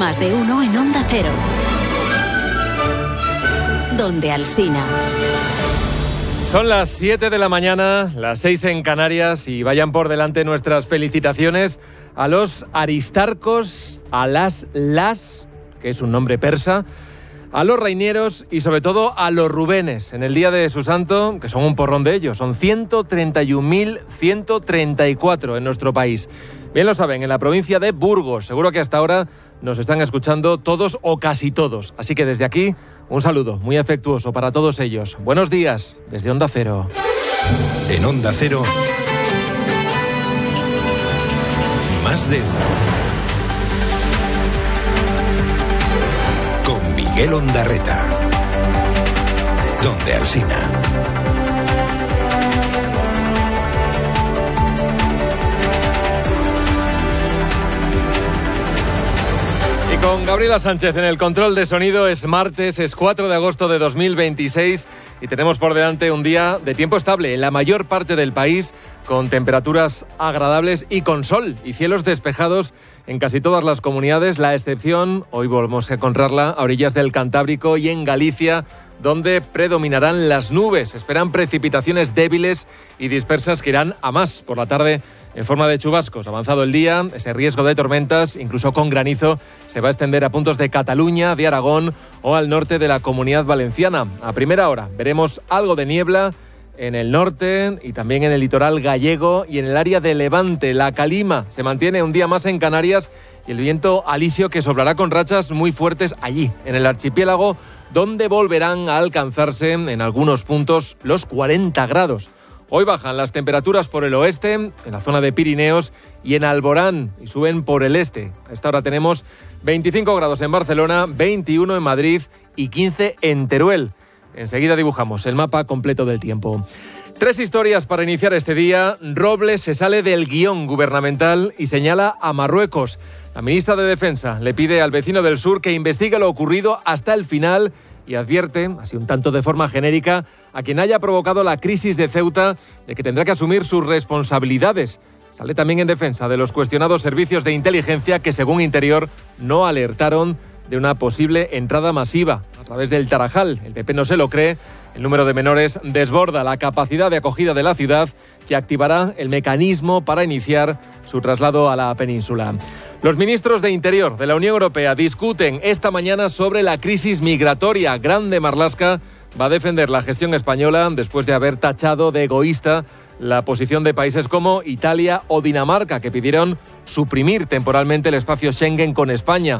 Más de uno en Onda Cero. Donde Alsina. Son las 7 de la mañana, las 6 en Canarias, y vayan por delante nuestras felicitaciones a los Aristarcos, a las, que es un nombre persa, a los Reinieros y sobre todo a los Rubenes, en el día de su santo, que son un porrón de ellos, son 131.134 en nuestro país. Bien lo saben, en la provincia de Burgos, seguro que hasta ahora nos están escuchando todos o casi todos, así que desde aquí un saludo muy afectuoso para todos ellos. Buenos días desde Onda Cero. En Onda Cero, Más de uno. Con Miguel Ondarreta. Donde Alsina. Con Gabriela Sánchez en el control de sonido. Es martes, es 4 de agosto de 2026 y tenemos por delante un día de tiempo estable en la mayor parte del país, con temperaturas agradables y con sol y cielos despejados en casi todas las comunidades. La excepción, hoy volvemos a encontrarla a orillas del Cantábrico y en Galicia, donde predominarán las nubes. Esperan precipitaciones débiles y dispersas que irán a más por la tarde en forma de chubascos. Avanzado el día, ese riesgo de tormentas, incluso con granizo, se va a extender a puntos de Cataluña, de Aragón o al norte de la Comunidad Valenciana. A primera hora veremos algo de niebla en el norte y también en el litoral gallego y en el área de Levante. La calima se mantiene un día más en Canarias y el viento alisio que soplará con rachas muy fuertes allí, en el archipiélago, donde volverán a alcanzarse en algunos puntos los 40 grados. Hoy bajan las temperaturas por el oeste, en la zona de Pirineos y en Alborán, y suben por el este. A esta hora tenemos 25 grados en Barcelona, 21 en Madrid y 15 en Teruel. Enseguida dibujamos el mapa completo del tiempo. 3 historias para iniciar este día. Robles se sale del guión gubernamental y señala a Marruecos. La ministra de Defensa le pide al vecino del sur que investigue lo ocurrido hasta el final y advierte, así un tanto de forma genérica, a quien haya provocado la crisis de Ceuta de que tendrá que asumir sus responsabilidades. Sale también en defensa de los cuestionados servicios de inteligencia que, según Interior, no alertaron de una posible entrada masiva a través del Tarajal. El PP no se lo cree. El número de menores desborda la capacidad de acogida de la ciudad, que activará el mecanismo para iniciar su traslado a la península. Los ministros de Interior de la Unión Europea discuten esta mañana sobre la crisis migratoria. Grande Marlaska va a defender la gestión española después de haber tachado de egoísta la posición de países como Italia o Dinamarca, que pidieron suprimir temporalmente el espacio Schengen con España.